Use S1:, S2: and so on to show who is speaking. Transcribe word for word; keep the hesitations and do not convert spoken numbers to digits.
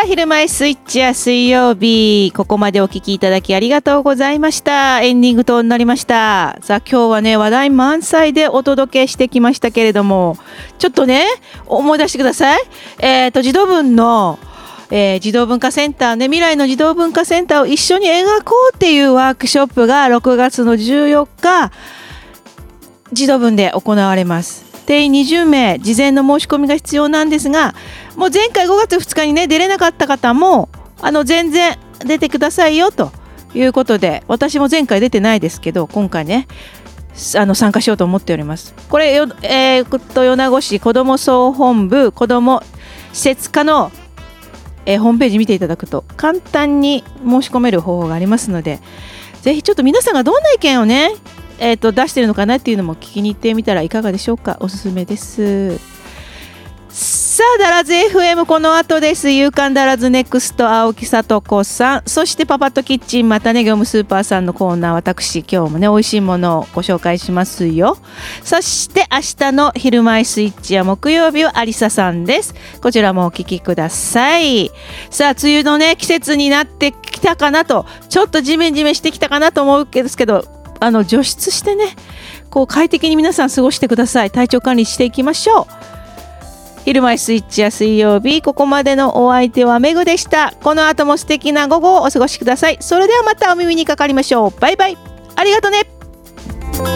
S1: 昼前スイッチや水曜日、ここまでお聞きいただきありがとうございました。エンディングとなりました。さあ今日はね、話題満載でお届けしてきましたけれども、ちょっとね思い出してください。えーと児童文の、えー、児童文化センターね、未来の児童文化センターを一緒に描こうっていうワークショップがろくがつのじゅうよっか児童文で行われます。定員にじゅうめい、事前の申し込みが必要なんですが、もう前回ごがつふつかにね出れなかった方もあの全然出てくださいよということで、私も前回出てないですけど今回ねあの参加しようと思っております。これよ、えー、と米子市子ども総本部子ども施設課の、えー、ホームページ見ていただくと簡単に申し込める方法がありますので、ぜひちょっと皆さんがどんな意見をねえー、と出してるのかなっていうのも聞きに行ってみたらいかがでしょうか。おすすめです。さあダラズ エフエム この後です。夕刊ダラズネクスト青木さと子さん、そしてパパッとキッチンまたね業務スーパーさんのコーナー、私今日もね美味しいものをご紹介しますよ。そして明日の昼前スイッチや木曜日はアリサさんです。こちらもお聞きください。さあ梅雨のね季節になってきたかなと、ちょっとジメジメしてきたかなと思うんですけど、あの除湿してねこう快適に皆さん過ごしてください。体調管理していきましょう。昼前スイッチや水曜日、ここまでのお相手はメグでした。この後も素敵な午後をお過ごしください。それではまたお耳にかかりましょう。バイバイ。ありがとね。